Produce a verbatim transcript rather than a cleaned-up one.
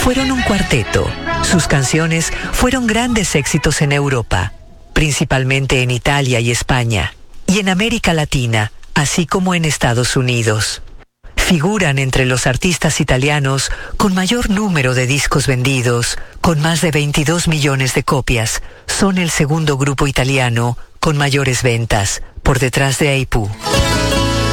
fueron un cuarteto. Sus canciones fueron grandes éxitos en Europa, principalmente en Italia y España, y en América Latina, así como en Estados Unidos. Figuran entre los artistas italianos con mayor número de discos vendidos, con más de veintidós millones de copias. Son el segundo grupo italiano con mayores ventas, por detrás de Aipú.